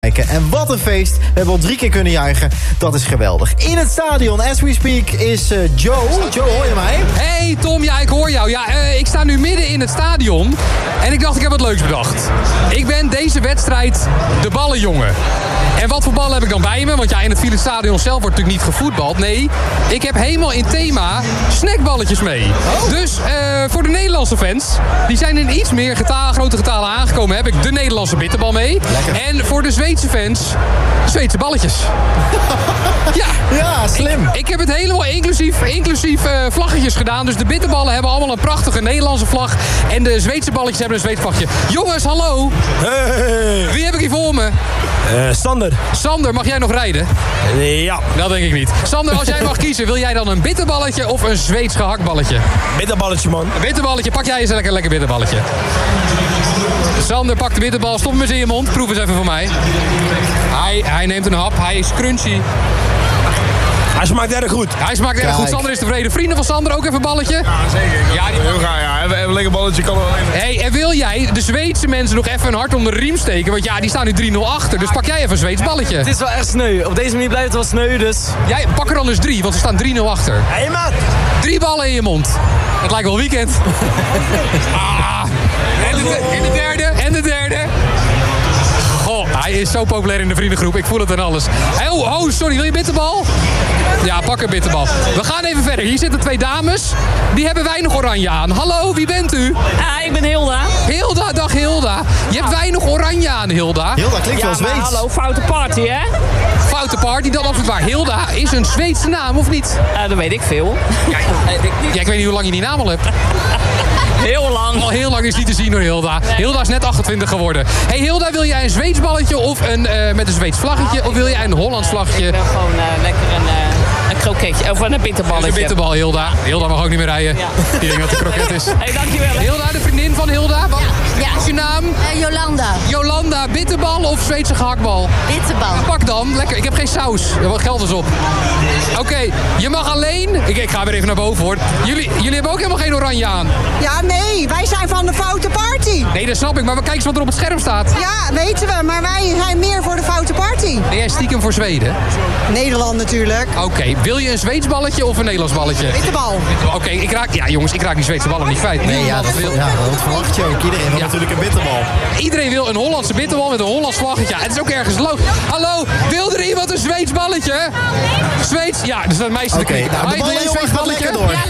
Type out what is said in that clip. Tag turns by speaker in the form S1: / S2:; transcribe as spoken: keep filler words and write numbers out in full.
S1: En wat een feest. We hebben al drie keer kunnen juichen. Dat is geweldig. In het stadion, as we speak, is uh, Joe. Joe, hoor je mij?
S2: Hey Tom, ja, ik hoor jou. Ja, uh, ik sta nu midden in het stadion. En ik dacht, ik heb wat leuks bedacht. Ik ben deze wedstrijd de ballenjongen. En wat voor ballen heb ik dan bij me? Want ja, in het Philips Stadion zelf wordt natuurlijk niet gevoetbald. Nee, ik heb helemaal in thema snackballetjes mee. Oh. Dus uh, voor de Nederlandse fans, die zijn in iets meer getalen, grote getalen aangekomen, heb ik de Nederlandse bitterbal mee. Lekker. En voor de Zweedse fans, Zweedse balletjes. Ja,
S1: ja, slim.
S2: Ik, ik heb het helemaal inclusief, inclusief uh, vlaggetjes gedaan. Dus de bitterballen hebben allemaal een prachtige Nederlandse vlag. En de Zweedse balletjes hebben een Zweeds vlagje. Jongens, hallo.
S3: Hey.
S2: Wie heb ik hier voor me?
S3: Uh, Sander.
S2: Sander, mag jij nog rijden?
S3: Ja.
S2: Dat denk ik niet. Sander, als jij mag kiezen, wil jij dan een bitterballetje of een Zweeds gehaktballetje?
S3: Bitterballetje, man.
S2: Een bitterballetje, pak jij eens een lekker, lekker bitterballetje. Sander pakt de bitterbal, stop hem eens in je mond. Proef eens even voor mij. Hij, hij neemt een hap, hij is crunchy.
S3: Hij smaakt erg goed.
S2: Hij smaakt erg goed. Sander is tevreden. Vrienden van Sander, ook even een balletje?
S4: Ja, zeker. Ja, die heel graag, ja. Even, even een lekker balletje kan er wel in.
S2: Hey, en wil jij de Zweedse mensen nog even een hart onder de riem steken? Want ja, die staan nu drie nul achter. Dus pak jij even een Zweeds balletje.
S5: Het is wel echt sneu. Op deze manier blijft het wel sneu, dus...
S2: Jij, pak er dan dus drie, want ze staan drie nul achter.
S3: Hé, hey, maat.
S2: Drie ballen in je mond. Het lijkt wel weekend. Ah. En de, en de derde, en de derde. Oh, hij is zo populair in de vriendengroep. Ik voel het aan alles. Oh, oh, sorry, wil je bitterbal? Ja, pak een bitterbal. We gaan even verder. Hier zitten twee dames. Die hebben weinig oranje aan. Hallo, wie bent u?
S6: Ah, ik ben Hilda.
S2: Hilda, dag Hilda. Je hebt weinig oranje aan, Hilda.
S1: Hilda klinkt
S6: ja,
S1: wel Zweeds.
S6: hallo, foute party, hè?
S2: Foute party, dat absoluut waar. Hilda is een Zweedse naam, of niet?
S6: Uh, dat weet ik veel.
S2: Ja, ja, ik weet niet hoe lang je die naam al hebt.
S6: Heel lang.
S2: Al heel lang is niet te zien door Hilda. Hilda is net achtentwintig geworden. Hey Hilda, wil jij een Zweeds balletje of een uh, met een Zweeds vlaggetje? Of wil jij een Hollands vlaggetje?
S6: Ik wil gewoon uh, lekker een, uh, een kroketje. Of een bitterballetje.
S2: Een bitterbal, Hilda. Hilda mag ook niet meer rijden. Ja. Die denkt dat de kroket is.
S6: Hey, dankjewel.
S2: Hilda, de vriendin van Hilda. Wat
S7: ja.
S2: is je naam?
S7: Uh, Jolanda.
S2: Jolanda, bitterbal of Zweedse gehaktbal?
S7: Bitterbal.
S2: Ja, pak dan. Lekker. Ik heb geen saus. Geld is op. Oké, okay, je mag alleen... Ik, ik ga weer even naar boven, hoor. Jullie, jullie hebben ook helemaal geen oranje aan.
S8: Ja, nee. Wij zijn van de foute party.
S2: Nee, dat snap ik. Maar we kijken eens wat er op het scherm staat.
S8: Ja, weten we. Maar wij zijn meer voor de foute party.
S2: Ben jij stiekem voor Zweden?
S8: Nederland natuurlijk.
S2: Oké, okay. Wil je een Zweeds balletje of een Nederlands balletje?
S8: Bitterbal.
S2: Oké, okay, ik raak... Ja, jongens, ik raak die Zweedse ballen niet kwijt.
S1: Nee, ja, dat, wil... ja, dat verwacht je ook. Iedereen wil ja. natuurlijk een bitterbal.
S2: Iedereen wil een Hollandse bitterbal met een Hollands vlaggetje. Ja, het is ook ergens logisch. Hallo, wil er iemand een Zweeds balletje? Zweeds? Ja, dus dat meisje.
S1: Oké, okay, nou, de ballenjongen gaat lekker door.